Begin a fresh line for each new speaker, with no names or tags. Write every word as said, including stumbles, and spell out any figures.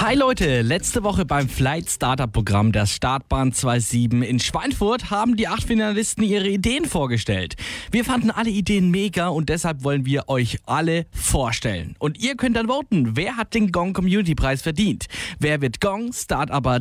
Hi Leute, letzte Woche beim Flight Startup Programm der Startbahn siebenundzwanzig in Schweinfurt haben die acht Finalisten ihre Ideen vorgestellt. Wir fanden alle Ideen mega und deshalb wollen wir euch alle vorstellen. Und ihr könnt dann voten, wer hat den Gong Community Preis verdient? Wer wird Gong Startupper